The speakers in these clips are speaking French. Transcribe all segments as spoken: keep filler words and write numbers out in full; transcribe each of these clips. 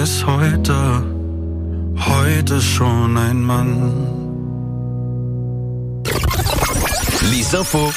ist heute, heute schon ein Mann. Les infos,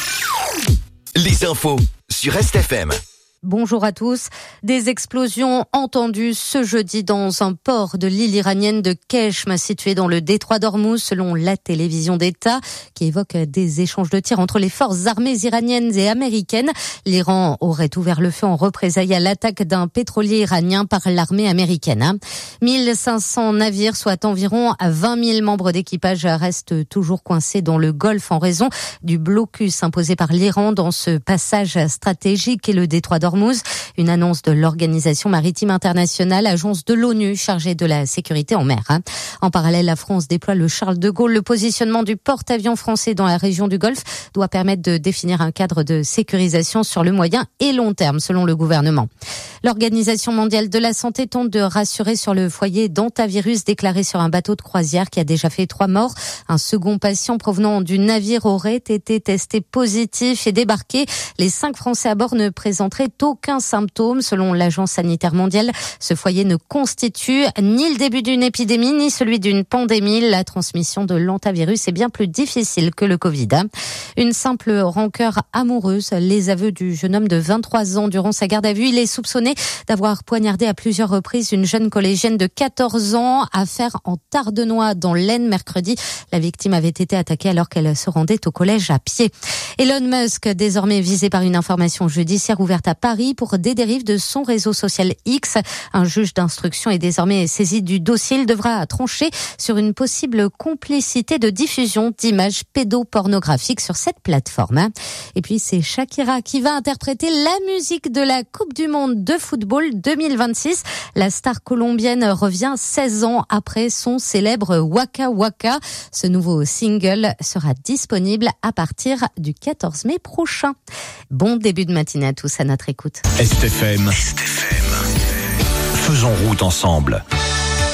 les infos sur Est F M. Bonjour à tous. Des explosions entendues ce jeudi dans un port de l'île iranienne de Keshm, situé dans le détroit d'Ormuz, selon la télévision d'État, qui évoque des échanges de tirs entre les forces armées iraniennes et américaines. L'Iran aurait ouvert le feu en représailles à l'attaque d'un pétrolier iranien par l'armée américaine. mille cinq cents navires, soit environ vingt mille membres d'équipage, restent toujours coincés dans le Golfe en raison du blocus imposé par l'Iran dans ce passage stratégique et le détroit d'Ormuz. Une annonce de l'Organisation maritime internationale, agence de l'ONU chargée de la sécurité en mer. En parallèle, la France déploie le Charles de Gaulle. Le positionnement du porte-avions français dans la région du Golfe doit permettre de définir un cadre de sécurisation sur le moyen et long terme, selon le gouvernement. L'Organisation mondiale de la santé tente de rassurer sur le foyer d'hantavirus déclaré sur un bateau de croisière qui a déjà fait trois morts. Un second patient provenant du navire aurait été testé positif et débarqué. Les cinq Français à bord ne présenteraient aucun symptôme. Selon l'Agence sanitaire mondiale, ce foyer ne constitue ni le début d'une épidémie, ni celui d'une pandémie. La transmission de l'hantavirus est bien plus difficile que le Covid. Une simple rancœur amoureuse, les aveux du jeune homme de vingt-trois ans durant sa garde à vue. Il est soupçonné d'avoir poignardé à plusieurs reprises une jeune collégienne de quatorze ans. Affaire en Tardenois dans l'Aisne mercredi. La victime avait été attaquée alors qu'elle se rendait au collège à pied. Elon Musk, désormais visé par une information judiciaire ouverte à Paris pour des dérives de son réseau social X. Un juge d'instruction est désormais saisi du dossier. Il devra trancher sur une possible complicité de diffusion d'images pédopornographiques sur cette plateforme. Et puis c'est Shakira qui va interpréter la musique de la Coupe du Monde de football deux mille vingt-six. La star colombienne revient seize ans après son célèbre Waka Waka. Ce nouveau single sera disponible à partir du quatorze mai prochain. Bon début de matinée à tous à notre écoute. Est F M. Est F M. Faisons route ensemble.